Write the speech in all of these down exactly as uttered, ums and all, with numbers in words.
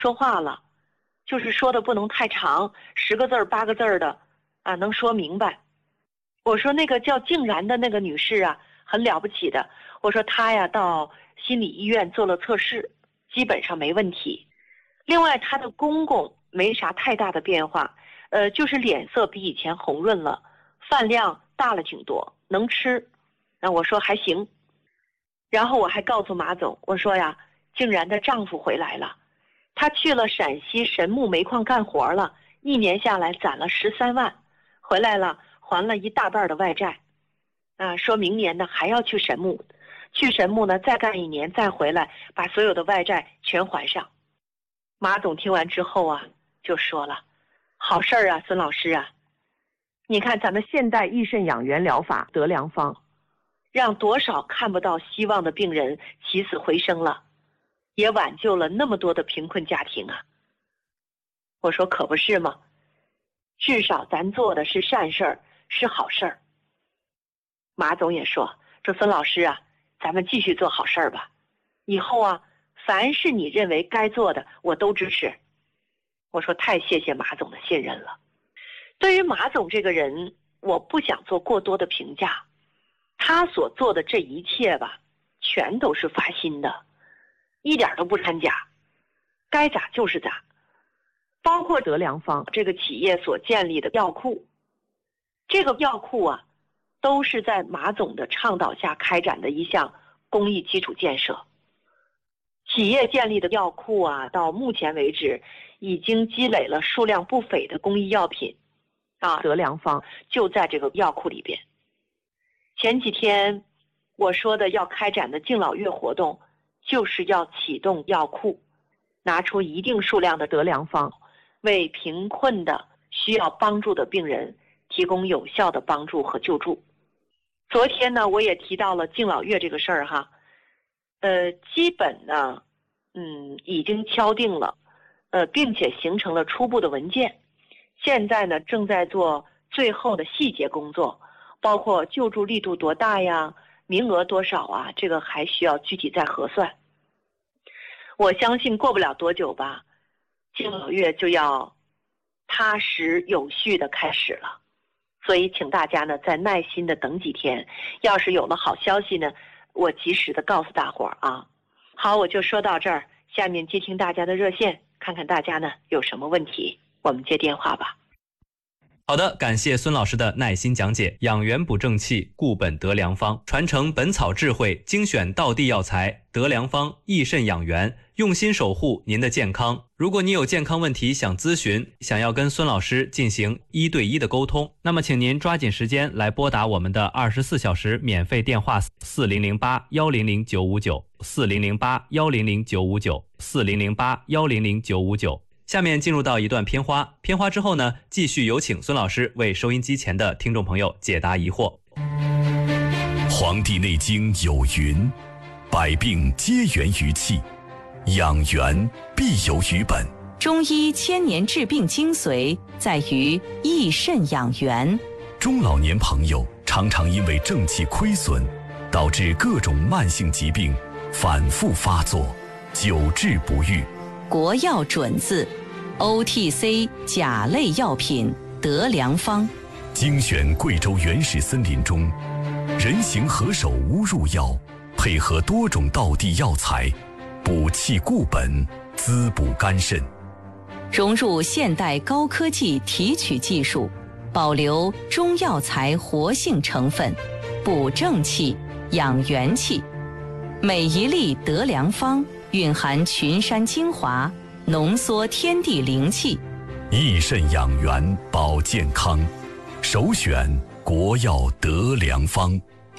说话了，就是说的不能太长，十个字儿八个字儿的啊，能说明白。我说那个叫静然的那个女士啊，很了不起的。我说她呀到心理医院做了测试，基本上没问题。另外她的公公没啥太大的变化，呃，就是脸色比以前红润了，饭量大了挺多，能吃。那我说还行。然后我还告诉马总，我说呀，静然的丈夫回来了，他去了陕西神木煤矿干活了，一年下来攒了十三万，回来了还了一大半的外债，啊，说明年呢还要去神木，去神木呢再干一年再回来，把所有的外债全还上。马总听完之后啊，就说了，好事儿啊，孙老师啊，你看咱们现代益肾养元疗法得良方，让多少看不到希望的病人起死回生了，也挽救了那么多的贫困家庭啊。我说可不是吗？至少咱做的是善事儿，是好事儿。马总也说，说孙老师啊，咱们继续做好事儿吧，以后啊，凡是你认为该做的，我都支持。我说太谢谢马总的信任了。对于马总这个人，我不想做过多的评价，他所做的这一切吧，全都是发心的，一点都不掺假，该咋就是咋。包括德良方这个企业所建立的药库，这个药库啊，都是在马总的倡导下开展的一项公益基础建设。企业建立的药库啊，到目前为止已经积累了数量不菲的公益药品啊，德良方就在这个药库里边。前几天我说的要开展的敬老月活动，就是要启动药库，拿出一定数量的德良方，为贫困的需要帮助的病人提供有效的帮助和救助。昨天呢，我也提到了敬老月这个事儿哈，呃，基本呢，嗯，已经敲定了，呃，并且形成了初步的文件。现在呢，正在做最后的细节工作，包括救助力度多大呀，名额多少啊，这个还需要具体再核算。我相信过不了多久吧，敬老月就要踏实有序的开始了。所以请大家呢再耐心的等几天，要是有了好消息呢，我及时的告诉大伙儿啊。好，我就说到这儿，下面接听大家的热线，看看大家呢有什么问题，我们接电话吧。 好的，感谢孙老师的耐心讲解。养元补正气，固本得良方，传承本草智慧，精选道地药材，得良方益肾养元，用心守护您的健康。如果你有健康问题想咨询，想要跟孙老师进行一对一的沟通，那么请您抓紧时间来拨打我们的二十四小时免费电话四零零八幺零零九五九四零零八幺零零九五九四零零八幺零零九五九。下面进入到一段片花，片花之后呢，继续有请孙老师为收音机前的听众朋友解答疑惑。 黄帝内经有云，百病皆源于气，养元必有于本。 中医千年治病精髓在于益肾养元。 中老年朋友常常因为正气亏损，导致各种慢性疾病反复发作，久治不愈。 国药准字 O T C 甲类药品得良方， 精选贵州原始森林中人形何首乌入药，配合多种道地药材，补气固本，滋补肝肾。 融入现代高科技提取技术，保留中药材活性成分，补正气，养元气。每一粒得良方蕴含群山精华，浓缩天地灵气， 益肾养元保健康，首选国药得良方。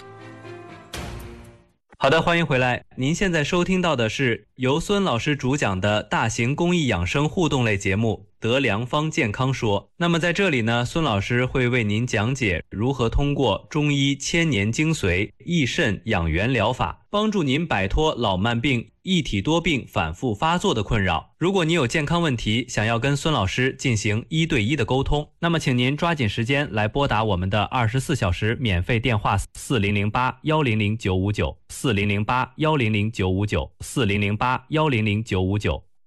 好的，欢迎回来。您现在收听到的是由孙老师主讲的大型公益养生互动类节目《得良方健康说》。那么在这里呢，孙老师会为您讲解如何通过中医千年精髓益肾养元疗法，帮助您摆脱老慢病、一体多病反复发作的困扰。如果你有健康问题，想要跟孙老师进行一对一的沟通，那么请您抓紧时间来拨打我们的二十四小时免费电话四零零八幺零零九五九四零零八幺零零九五九四零零八幺零零九五九。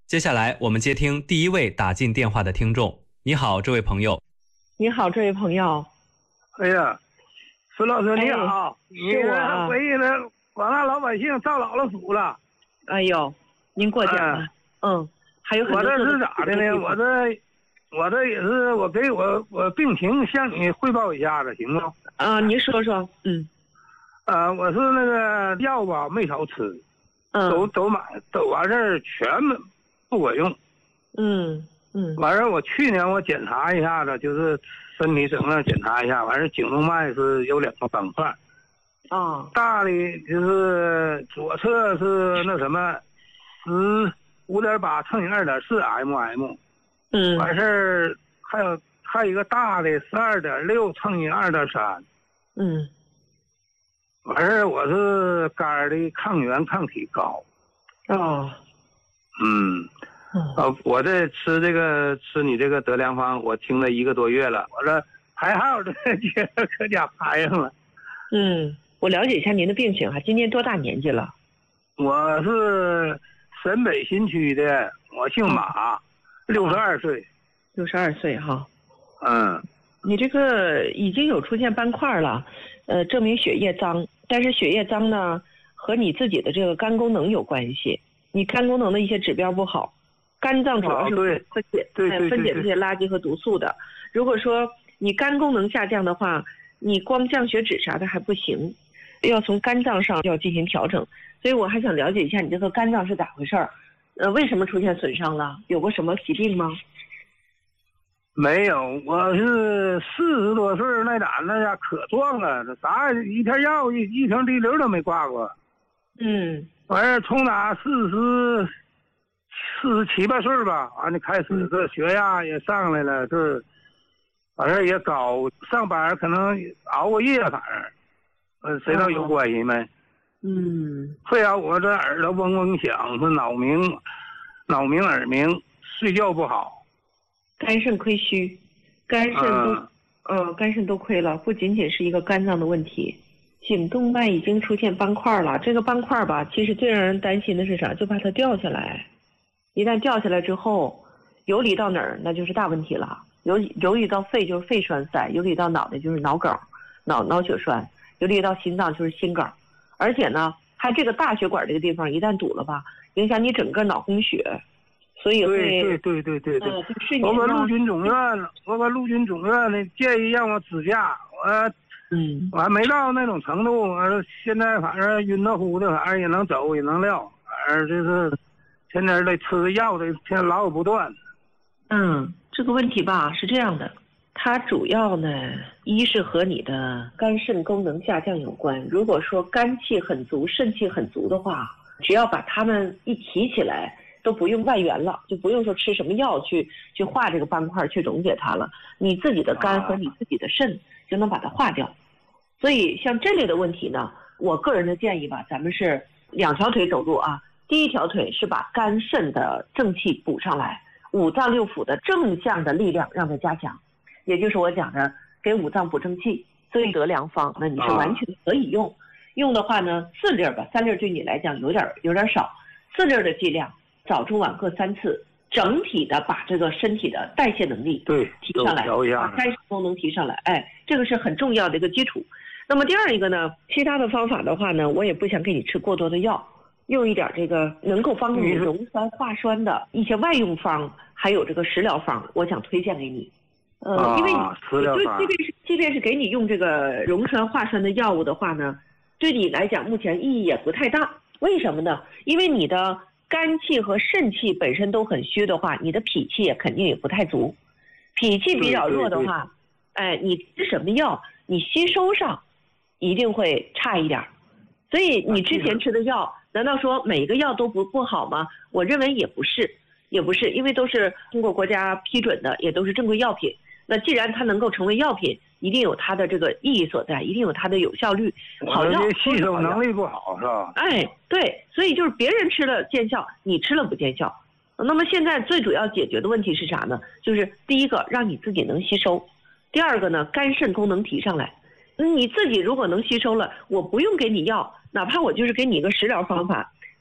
接下来我们接听第一位打进电话的听众。你好，这位朋友。 你好，这位朋友。 哎呀，孙老师你好， 哎、是我回忆了广大老百姓造老了福了。 哎呦，您过奖了。嗯，嗯还有很多。 我这是咋的呢？我这我这也是我给我我病情向你汇报一下子，行吗？ 啊，您说说。嗯。 呃，我是那个药吧没少吃， 嗯， 都都买都完事儿全不管用。 嗯嗯。 完事儿我去年我检查一下子，就是身体整个检查一下，完事儿颈动脉是有两个斑块。 啊。 大的就是左侧是那什么，十五点八乘以二点四 mm。 嗯。 完事儿还有还有一个大的十二点六乘以二点三。 嗯。 完事儿，我是肝的抗原抗体高。 哦。 嗯。呃，我这吃这个吃你这个德良方，我听了一个多月了，我这排号的可家排上了。 嗯，我了解一下您的病情哈，今年多大年纪了？ 我是沈北新区的，我姓马，六十二岁。 六十二岁哈。 嗯。 你这个已经有出现斑块了，呃，证明血液脏，但是血液脏呢和你自己的这个肝功能有关系，你肝功能的一些指标不好。肝脏主要是分解、 对对对对分解这些垃圾和毒素的。如果说你肝功能下降的话，你光降血脂啥的还不行，要从肝脏上要进行调整。所以我还想了解一下你这个肝脏是咋回事儿？呃，为什么出现损伤了？有过什么疾病吗？ 没有，我是四十多岁那胆那家可壮了，啥一片药一一瓶滴流都没挂过。 嗯。 完事从哪四十。四十七八岁吧，完了开始这血压也上来了，这完事也高，上班可能熬过夜，反正，呃，谁知道有关系没？ 嗯。 非要我这耳朵嗡嗡响，是脑鸣，脑鸣耳鸣，睡觉不好。 肝肾亏虚，肝肾都，嗯、呃，肝肾都亏了，不仅仅是一个肝脏的问题。颈动脉已经出现斑块了，这个斑块吧，其实最让人担心的是啥？就怕它掉下来。一旦掉下来之后，游离到哪儿那就是大问题了。游游离到肺就是肺栓塞，游离到脑袋就是脑梗、脑脑血栓，游离到心脏就是心梗。而且呢，它这个大血管这个地方一旦堵了吧，影响你整个脑供血，所以会对对对对对对。 呃、就是我搁陆军总院，我搁陆军总院呢建议让我支架，我嗯， 我还没到那种程度，我现在反正晕得乎的，反正也能走也能撂，反正就是。现在这吃药的现在老有不断。 嗯，这个问题吧是这样的，它主要呢，一是和你的肝肾功能下降有关。如果说肝气很足、肾气很足的话，只要把它们一提起来，都不用外援了，就不用说吃什么药去去化这个斑块去溶解它了。你自己的肝和你自己的肾就能把它化掉。所以像这类的问题呢，我个人的建议吧，咱们是两条腿走路啊。第一条腿是把肝肾的正气补上来，五脏六腑的正向的力量让它加强，也就是我讲的给五脏补正气。所以德良方那你是完全可以用，用的话呢四粒吧，三粒对你来讲有点有点少，四粒的剂量，早中晚各三次，整体的把这个身体的代谢能力对提上来，把肝肾功能提上来，哎，这个是很重要的一个基础。那么第二一个呢，其他的方法的话呢，我也不想给你吃过多的药。用一点这个能够帮助你溶酸化酸的一些外用方，还有这个食疗方，我想推荐给你。呃， 啊、 因为食疗方， 即便是即便是给你用这个溶酸化酸的药物的话呢，对你来讲目前意义也不太大。为什么呢？因为你的肝气和肾气本身都很虚的话，你的脾气也肯定也不太足。脾气比较弱的话，哎，你吃什么药，你吸收上一定会差一点。所以你之前吃的药，难道说每一个药都不不好吗？我认为也不是，也不是，因为都是通过国家批准的，也都是正规药品。那既然它能够成为药品，一定有它的这个意义所在，一定有它的有效率。好药吸收能力不好是吧？ 哎，对，所以就是别人吃了见效，你吃了不见效。那么现在最主要解决的问题是啥呢？就是第一个让你自己能吸收，第二个呢肝肾功能提上来。你自己如果能吸收了，我不用给你药，哪怕我就是给你一个食疗方法，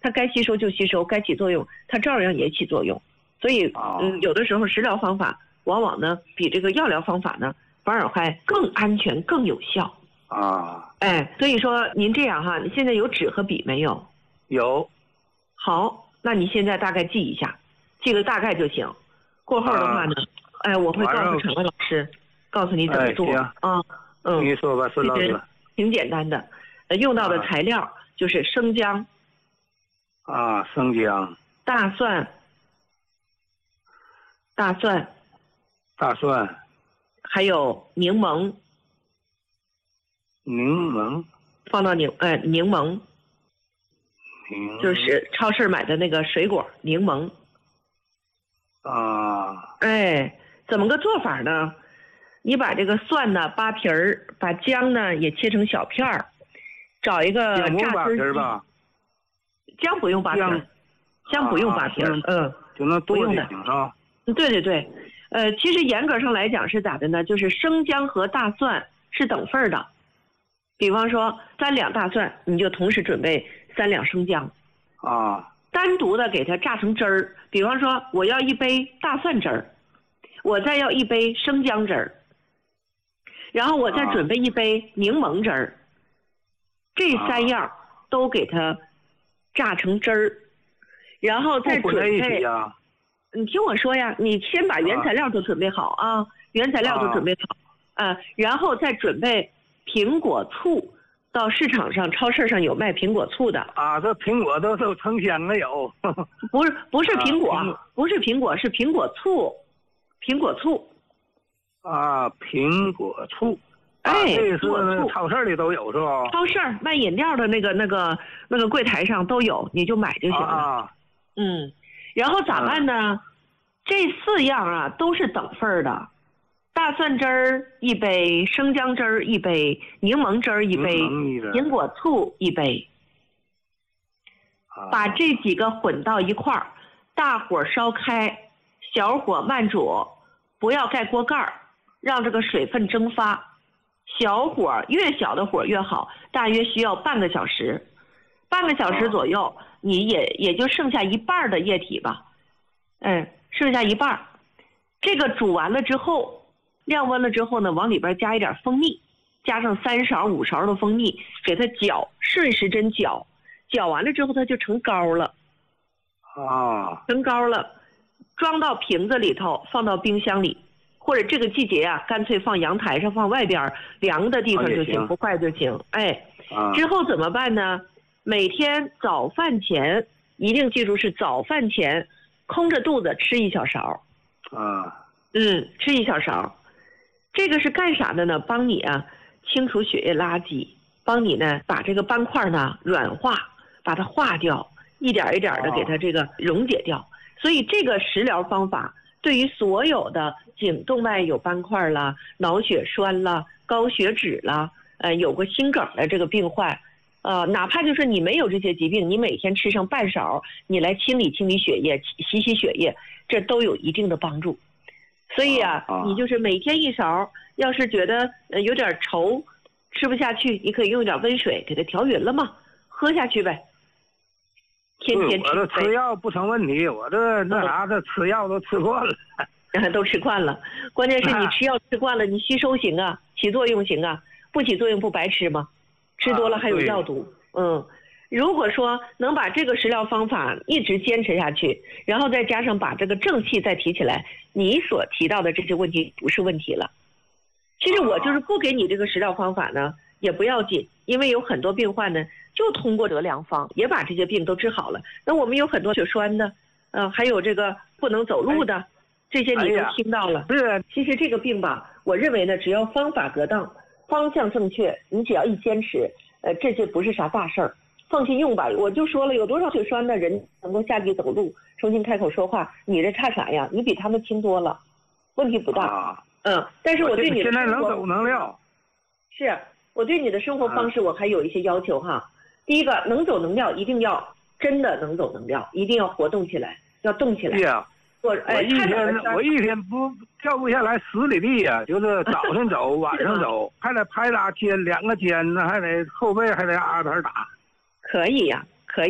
它该吸收就吸收，该起作用它照样也起作用。所以嗯，有的时候食疗方法往往呢比这个药疗方法呢反而还更安全更有效啊。 哎，所以说您这样哈，你现在有纸和笔没有？ 有。 好，那你现在大概记一下，记个大概就行。过后的话呢，啊、哎，我会告诉陈慧老师，告诉你怎么做啊、哎。嗯， 你说吧，孙老师。 挺简单的，呃，用到的材料就是生姜。 啊，生姜。 大蒜。大蒜。 大蒜。 还有柠檬。 柠檬。 放到柠呃柠檬。就是超市买的那个水果柠檬啊。 哎，怎么个做法呢？你把这个蒜呢扒皮儿，把姜呢也切成小片儿，找一个榨汁机吧。姜不用扒皮儿，姜不用扒皮儿，啊、嗯， 就那多就行啊。 对对对，呃，其实严格上来讲是咋的呢？就是生姜和大蒜是等份的。比方说三两大蒜，你就同时准备三两生姜， 啊， 单独的给它榨成汁儿。比方说我要一杯大蒜汁儿，我再要一杯生姜汁儿，然后我再准备一杯柠檬汁儿，这三样都给它榨成汁儿，然后再准备。 啊、 你听我说呀，你先把原材料都准备好啊，啊原材料都准备好，啊，然后再准备。苹果醋，到市场上、超市上有卖苹果醋的啊。这苹果都都成箱了有。 不是不是苹果、啊，不是苹果，是苹果醋，苹果醋。 啊，苹果醋。 哎， 这是超市里都有是吧？ 超市卖饮料的那个、那个、那个柜台上都有，你就买就行了。 啊。 嗯，然后咋办呢？啊、这四样啊都是等份的。大蒜汁儿一杯，生姜汁儿一杯，柠檬汁儿一杯，苹果醋一杯。把这几个混到一块儿，大火烧开，小火慢煮，不要盖锅盖儿，让这个水分蒸发。小火越小的火越好，大约需要半个小时，半个小时左右，你也也就剩下一半的液体吧，嗯，剩下一半。这个煮完了之后。晾温了之后呢，往里边加一点蜂蜜，加上三勺五勺的蜂蜜，给它搅，顺时针搅，搅完了之后它就成膏了。 啊， 成膏了，装到瓶子里头，放到冰箱里，或者这个季节啊，干脆放阳台上，放外边凉的地方就行，不坏就行。哎， 啊、 之后怎么办呢？每天早饭前一定记住是早饭前，空着肚子吃一小勺。 啊， 嗯，吃一小勺。这个是干啥的呢？帮你啊清除血液垃圾，帮你呢把这个斑块呢软化，把它化掉，一点一点的给它这个溶解掉。所以这个食疗方法对于所有的颈动脉有斑块啦、脑血栓啦、高血脂啦、呃有过心梗的这个病患，呃哪怕就是你没有这些疾病，你每天吃上半勺，你来清理清理血液、洗洗血液，这都有一定的帮助。所以啊， 啊你就是每天一勺，要是觉得呃有点稠，吃不下去，你可以用一点温水给它调匀了嘛，喝下去呗。天天吃。 我这吃药不成问题，我这那啥，这吃药都吃惯了。 都吃惯了，关键是你吃药吃惯了，你吸收行啊，起作用行啊，不起作用不白吃吗？吃多了还有药毒。啊、嗯，如果说能把这个食疗方法一直坚持下去，然后再加上把这个正气再提起来，你所提到的这些问题不是问题了。其实我就是不给你这个食疗方法呢，也不要紧，因为有很多病患呢，就通过德良方也把这些病都治好了。那我们有很多血栓的，呃，还有这个不能走路的，这些你都听到了。 是、哎， 其实这个病吧，我认为呢，只要方法得当，方向正确，你只要一坚持，呃，这就不是啥大事儿。放心用吧，我就说了，有多少血栓的人能够下地走路，重新开口说话，你这差啥呀？你比他们轻多了，问题不大。 啊、 嗯，但是我对你的现在能走能撂。 是我对你的生活方式我还有一些要求哈。第一个，能走能撂，一定要真的能走能撂，一定要活动起来，要动起来。 对呀， 我我一天我一天不跳不下来十里地呀、啊，就是早上走，晚上走，还得拍打肩两个肩呢，还得后背还得阿盆打。 可以呀、啊，可以呀、啊。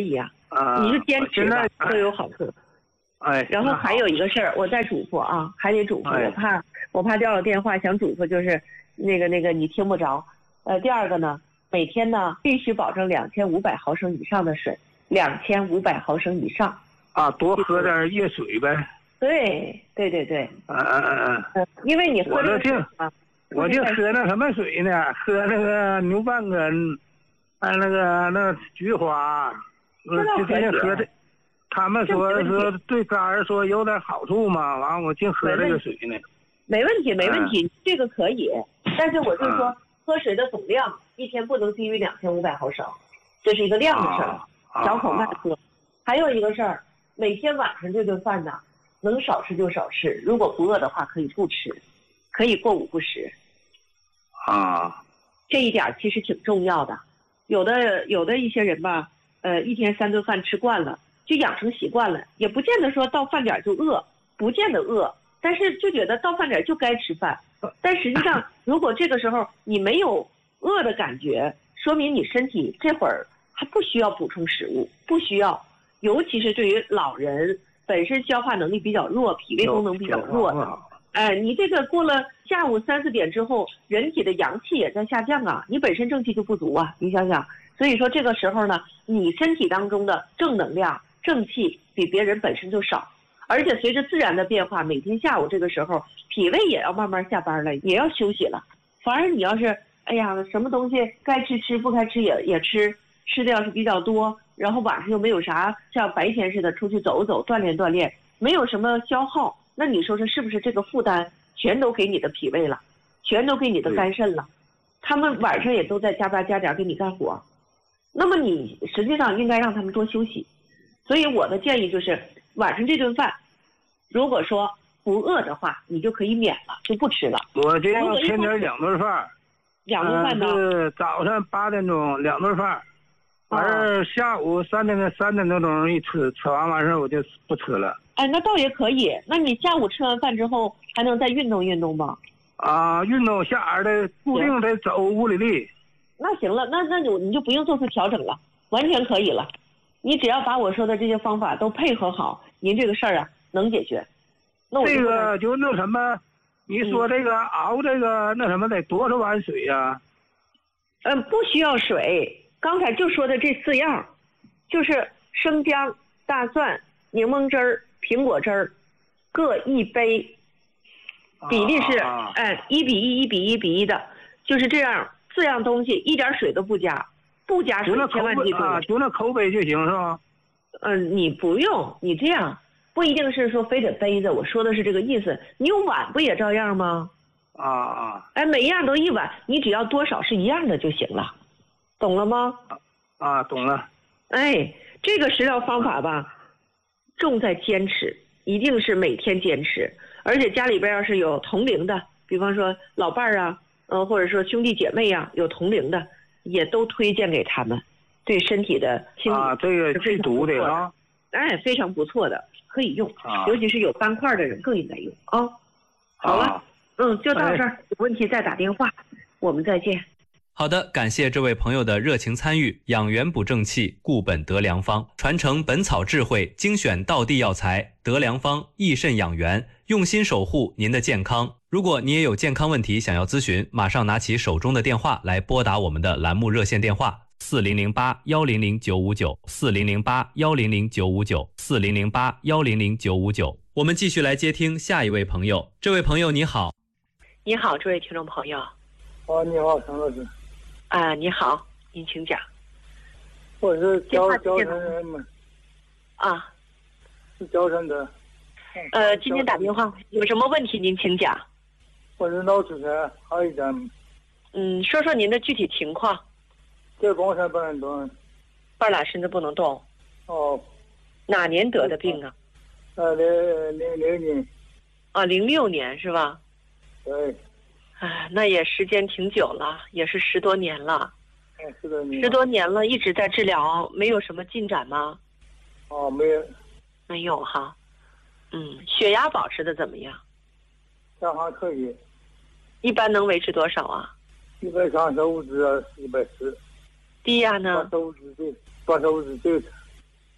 啊， 你就坚持吧， 现在都有好处。 哎， 然后还有一个事儿，我再嘱咐啊，还得嘱咐， 哎我怕我怕掉了电话，想嘱咐就是那个那个你听不着。呃，第二个呢，每天呢必须保证两千五百毫升以上的水，两千五百毫升以上。 啊，多喝点热水呗。 对对对对。 嗯嗯嗯嗯。 因为你喝这个水啊， 我就喝那什么水呢？喝那个牛半根，还有那个那菊花，我就天天喝这。他们说说对肝儿说有点好处嘛，完我净喝这个水呢。 没问题，没问题，这个可以。但是我就说， 嗯、 喝水的总量一天不能低于两千五百毫升，这是一个量的事儿， 啊、 小口慢喝。啊、还有一个事儿，每天晚上这顿饭呢，能少吃就少吃，如果不饿的话可以不吃，可以过午不食。 啊， 这一点其实挺重要的。有的有的一些人吧，呃，一天三顿饭吃惯了。就养成习惯了，也不见得说到饭点就饿，不见得饿，但是就觉得到饭点就该吃饭。但实际上，如果这个时候你没有饿的感觉，说明你身体这会儿还不需要补充食物，不需要。尤其是对于老人本身消化能力比较弱，脾胃功能比较弱的，哎，你这个过了下午三四点之后，人体的阳气也在下降啊，你本身正气就不足啊，你想想。所以说这个时候呢，你身体当中的正能量。正气比别人本身就少，而且随着自然的变化，每天下午这个时候，脾胃也要慢慢下班了，也要休息了。反而你要是，哎呀，什么东西该吃吃，不该吃也也吃，吃的要是比较多，然后晚上又没有啥像白天似的出去走走、锻炼锻炼，没有什么消耗，那你说说是不是这个负担全都给你的脾胃了，全都给你的肝肾了？他们晚上也都在加班加点给你干活，那么你实际上应该让他们多休息。所以我的建议就是，晚上这顿饭，如果说不饿的话，你就可以免了，就不吃了。 我这样天天两顿饭， 两顿饭呢？ 是早上八点钟两顿饭，完事儿下午三点三点多钟一吃，吃完完事儿我就不吃了。 哎，那倒也可以。那你下午吃完饭之后还能再运动运动吗？ 啊，运动下儿的固定得走五里地。 那行了，那那你你就不用做出调整了，完全可以了。你只要把我说的这些方法都配合好，您这个事儿啊能解决。那我这个就那什么，你说这个熬这个那什么得多少碗水呀？ 嗯，不需要水。刚才就说的这四样，就是生姜、大蒜、柠檬汁儿、苹果汁儿，各一杯，比例是哎一比一、一比一比一的，就是这样四样东西，一点水都不加。不加水，千万记住啊，就那口杯就行是吧？ 嗯，你不用，你这样不一定是说非得杯子，我说的是这个意思。你有碗不也照样吗？ 啊啊！ 哎，每一样都一碗，你只要多少是一样的就行了，懂了吗？ 啊，懂了。 哎，这个食疗方法吧，重在坚持，一定是每天坚持，而且家里边要是有同龄的，比方说老伴儿啊，呃，或者说兄弟姐妹啊，有同龄的。也都推荐给他们，对身体的清理啊，这个去毒的啊， 哎，非常不错的，可以用， 啊、 尤其是有斑块的人更应该用啊。好了， 啊、 嗯，就到这儿，有问题再打电话，我们再见。 好的，感谢这位朋友的热情参与。养元补正气，固本得良方，传承本草智慧，精选道地药材，得良方益肾养元，用心守护您的健康。如果你也有健康问题想要咨询，马上拿起手中的电话来拨打我们的栏目热线电话四零零八幺零零九五九四零零八幺零零九五九四零零八幺零零九五九。我们继续来接听下一位朋友。这位朋友你好。 你好，这位听众朋友。 哦，你好，陈老师。 啊，你好，您请讲。 我是焦焦山人嘛。 啊。 是焦山的。 呃，今天打电话有什么问题您请讲。 我是脑出血，好一点。 嗯，说说您的具体情况。 这光山不能动。 半拉身子不能动。 哦。 哪年得的病啊？ 呃，零零零年。 啊，零六年是吧？ 对。 哎，那也时间挺久了，也是十多年了。 哎，十多年。 十多年了，一直在治疗，没有什么进展吗？ 哦，没有。 没有哈。嗯，血压保持的怎么样？ 这还可以。 一般能维持多少啊？ 一百三十五至一百四。 低压呢？ 八十五至九，八十五至九十。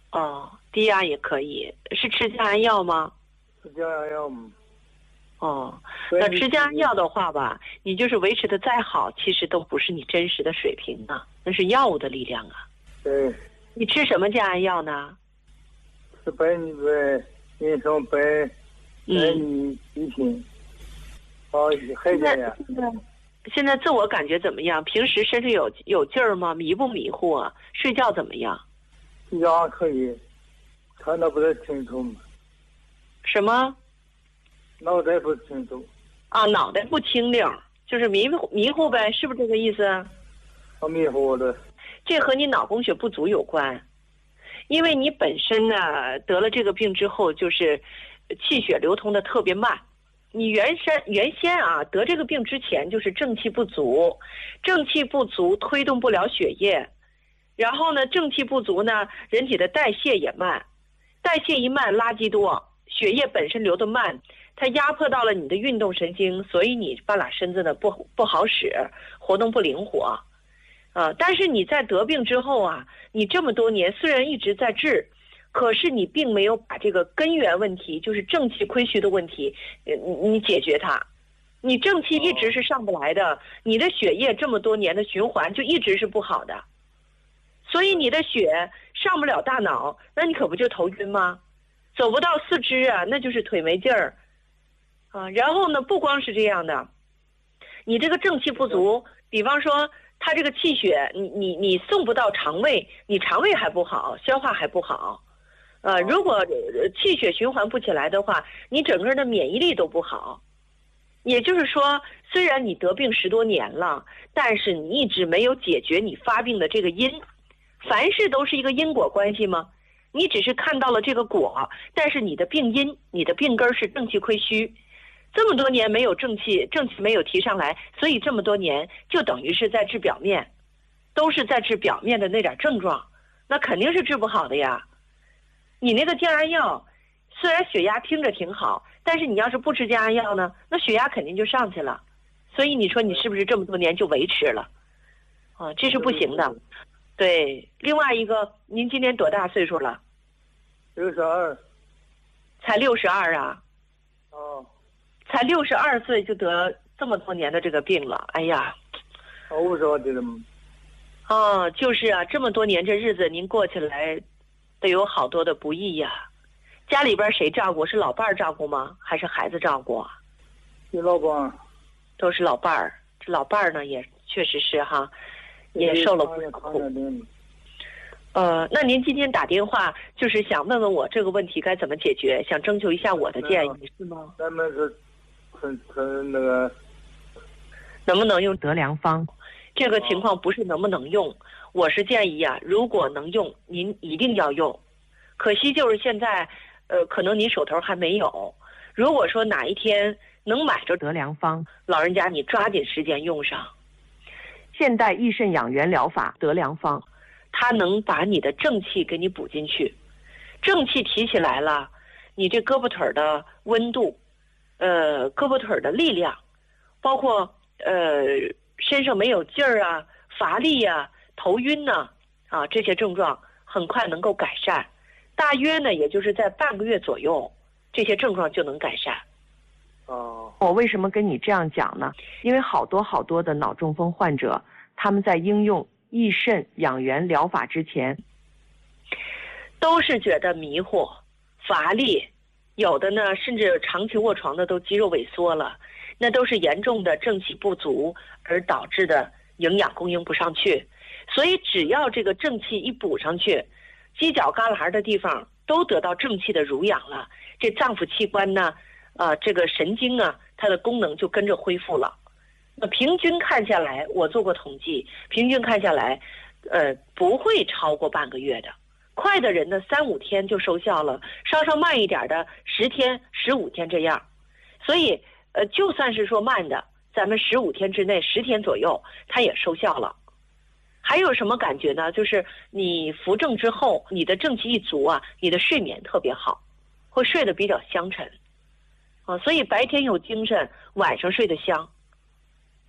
哦，低压也可以，是吃降压药吗？ 吃降压药吗？ 哦，那吃降压药的话吧，你就是维持的再好，其实都不是你真实的水平啊，那是药物的力量啊。 对。 你吃什么降压药呢？ 吃百尼呗，人参百百尼一瓶。哦，还这样。 现在现在自我感觉怎么样？平时身上有有劲儿吗？迷不迷糊啊？睡觉怎么样？ 睡觉还可以，看到不太清楚嘛。 什么？ 脑袋不清楚。 啊，脑袋不清灵，就是迷糊迷糊呗，是不是这个意思？ 啊，迷糊的。 这和你脑供血不足有关，因为你本身呢得了这个病之后，就是气血流通的特别慢。你原先原先啊得这个病之前就是正气不足，正气不足推动不了血液，然后呢正气不足呢，人体的代谢也慢，代谢一慢，垃圾多，血液本身流得慢，它压迫到了你的运动神经，所以你半拉身子呢不不好使，活动不灵活。啊，但是你在得病之后啊，你这么多年虽然一直在治，可是你并没有把这个根源问题，就是正气亏虚的问题，呃，你你解决它。你正气一直是上不来的，你的血液这么多年的循环就一直是不好的，所以你的血上不了大脑，那你可不就头晕吗？走不到四肢啊，那就是腿没劲儿啊。然后呢，不光是这样的，你这个正气不足，比方说。它这个气血，你你你送不到肠胃，你肠胃还不好，消化还不好，呃，如果气血循环不起来的话，你整个的免疫力都不好。也就是说，虽然你得病十多年了，但是你一直没有解决你发病的这个因。凡事都是一个因果关系吗？你只是看到了这个果，但是你的病因，你的病根是正气亏虚。这么多年没有正气，正气没有提上来，所以这么多年就等于是在治表面，都是在治表面的那点症状，那肯定是治不好的呀。你那个降压药，虽然血压听着挺好，但是你要是不吃降压药呢，那血压肯定就上去了。所以你说你是不是这么多年就维持了？啊，这是不行的。对，另外一个，您今年多大岁数了？ 六十二。 才六十二啊？ 哦。 才六十二岁就得这么多年的这个病了，哎呀！ 我知道的吗？ 哦，就是啊，这么多年这日子您过起来，得有好多的不易呀。家里边谁照顾？是老伴儿照顾吗？还是孩子照顾？ 是老伴儿。 都是老伴儿，这老伴儿呢也确实是哈，也受了不少苦。呃，那您今天打电话就是想问问我这个问题该怎么解决，想征求一下我的建议，是吗？ 咱们是。很很那个， 能不能用德良方？这个情况不是能不能用，我是建议啊，如果能用，您一定要用。可惜就是现在，呃，可能您手头还没有。如果说哪一天能买着德良方，老人家你抓紧时间用上。现代益肾养元疗法德良方，它能把你的正气给你补进去，正气提起来了，你这胳膊腿的温度。呃，胳膊腿的力量，包括呃身上没有劲儿啊、乏力呀、啊、头晕呐 啊, 啊这些症状很快能够改善，大约呢也就是在半个月左右，这些症状就能改善。 哦， 我为什么跟你这样讲呢？因为好多好多的脑中风患者，他们在应用益肾养元疗法之前， 都是觉得迷糊、乏力。有的呢，甚至长期卧床的都肌肉萎缩了，那都是严重的正气不足而导致的营养供应不上去。所以只要这个正气一补上去，犄角旮旯的地方都得到正气的濡养了，这脏腑器官呢，啊，这个神经啊，它的功能就跟着恢复了。那平均看下来，我做过统计，平均看下来，呃，不会超过半个月的。快的人呢，三五天就收效了；稍稍慢一点的，十天、十五天这样。所以，呃，就算是说慢的，咱们十五天之内，十天左右，它也收效了。还有什么感觉呢？就是你扶正之后，你的正气一足啊，你的睡眠特别好，会睡得比较香沉，啊，所以白天有精神，晚上睡得香。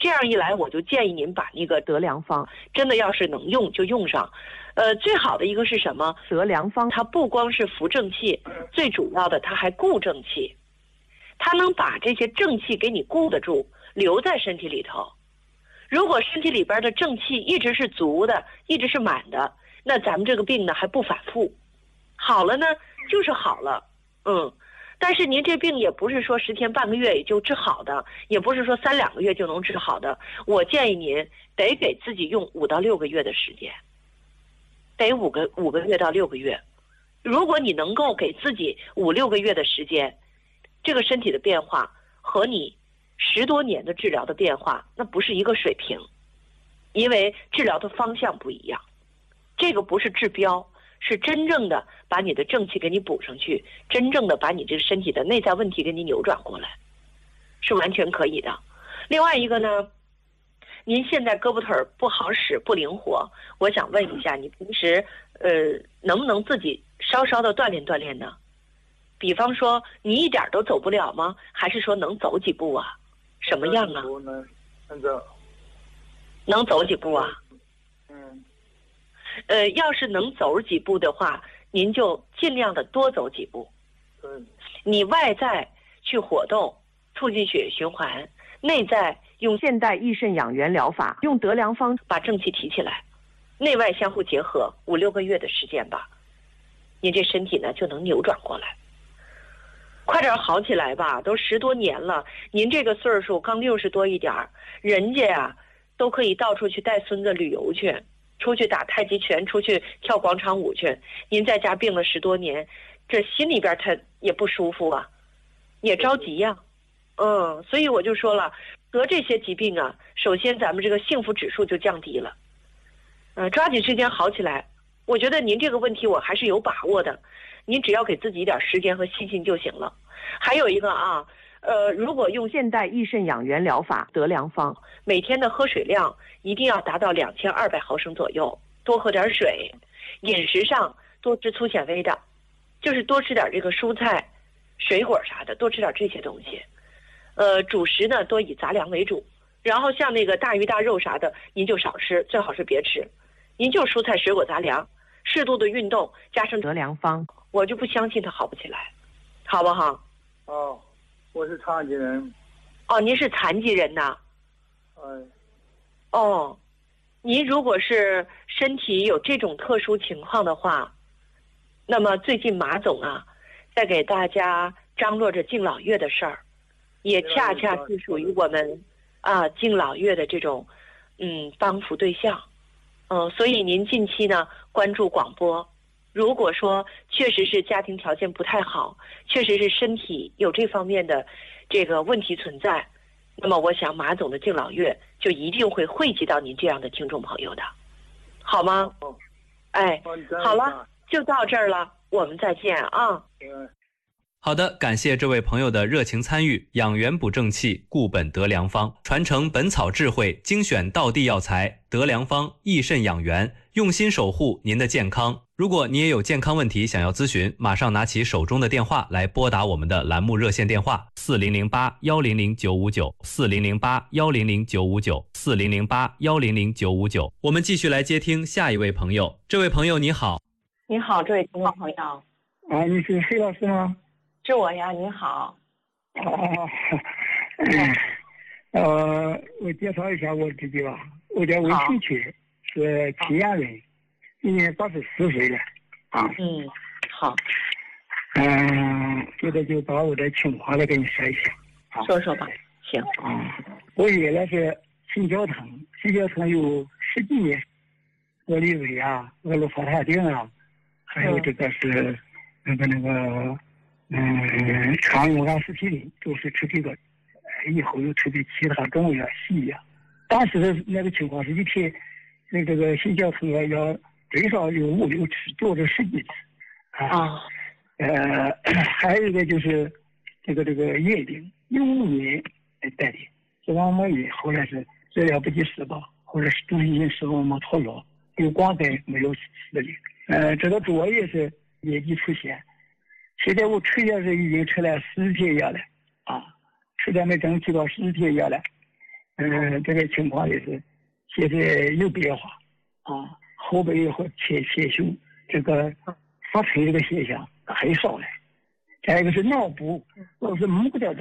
这样一来，我就建议您把那个德良方真的要是能用就用上。呃，最好的一个是什么？ 德良方它不光是扶正气，最主要的它还固正气，它能把这些正气给你固得住，留在身体里头。如果身体里边的正气一直是足的，一直是满的，那咱们这个病呢还不反复，好了呢就是好了，嗯。但是您这病也不是说十天半个月也就治好的，也不是说三两个月就能治好的。我建议您得给自己用五到六个月的时间，得五个五个月到六个月。如果你能够给自己五六个月的时间，这个身体的变化和你十多年的治疗的变化，那不是一个水平，因为治疗的方向不一样。这个不是治标，是真正的把你的正气给你补上去，真正的把你这个身体的内在问题给你扭转过来，是完全可以的。另外一个呢，您现在胳膊腿不好使不灵活，我想问一下，你平时呃能不能自己稍稍的锻炼锻炼呢？比方说你一点都走不了吗？还是说能走几步啊？什么样啊？ 能能走， 能走几步啊？ 嗯。 呃，要是能走几步的话，您就尽量的多走几步。 嗯。 你外在去活动，促进血液循环；内在用现代益肾养元疗法，用德良方把正气提起来，内外相互结合，五六个月的时间吧，您这身体呢就能扭转过来。快点好起来吧，都十多年了，您这个岁数刚六十多一点儿，人家呀、啊、都可以到处去带孙子旅游去。出去打太极拳，出去跳广场舞去。您在家病了十多年，这心里边他也不舒服啊，也着急呀、啊。嗯，所以我就说了，得这些疾病啊，首先咱们这个幸福指数就降低了。呃，抓紧时间好起来。我觉得您这个问题我还是有把握的，您只要给自己一点时间和信心就行了。还有一个啊，呃，如果用现代益肾养元疗法德良方， 每天的喝水量一定要达到两千二百毫升左右，多喝点水。饮食上多吃粗纤维的，就是多吃点这个蔬菜、水果啥的，多吃点这些东西。呃，主食呢多以杂粮为主，然后像那个大鱼大肉啥的，您就少吃，最好是别吃。您就蔬菜、水果、杂粮，适度的运动，加上德良方， 我就不相信它好不起来，好不好？ 哦，我是残疾人。 哦，您是残疾人呐？ 哎。 哦，您如果是身体有这种特殊情况的话，那么最近马总啊，在给大家张罗着敬老月的事儿，也恰恰是属于我们啊敬老月的这种嗯帮扶对象。嗯，所以您近期呢关注广播，如果说确实是家庭条件不太好，确实是身体有这方面的这个问题存在，那么我想马总的敬老月就一定会惠及到您这样的听众朋友的，好吗？ 哦， 哎，好了，就到这儿了，我们再见啊。 嗯。 好的，感谢这位朋友的热情参与。养元补正气，固本德良方，传承本草智慧，精选道地药材，德良方益肾养元，用心守护您的健康。如果你也有健康问题想要咨询，马上拿起手中的电话来拨打我们的栏目热线电话四零零八幺零零九五九四零零八幺零零九五九四零零八幺零零九五九。我们继续来接听下一位朋友。这位朋友你好。 你好，这位听众朋友。 啊，你是黑老师吗？ 是我呀，您好。 哦，嗯，呃，我介绍一下我自己吧。我叫魏新曲，是济阳人，今年八十四岁了。啊。 嗯，好。 嗯，现在就把我的情况来跟你说一下。啊、 说说吧。行。 啊，我原来是心绞疼，心绞疼有十几年，我立伟啊，俄罗法他定啊，还有这个是那个那个。嗯，常用阿司匹林都是吃这个，以后又吃的其他中药西药。当时的那个情况是一天，那这个心绞疼药要最少有五六次，做着十几次。啊。啊呃，还有一个就是这个这个叶病，有五年带的，这王膜炎后来是治疗不及时吧，或者是中心性视网膜脱落，有光带没有死的。呃，这个主要也是业绩出现。现在我吃药是已经吃了十天药了，啊，吃的没正气到十天药了， 嗯，这个情况也是现在有变化啊，后背和前前胸这个发垂这个现象很少了。再一个是脑部老是摸不着这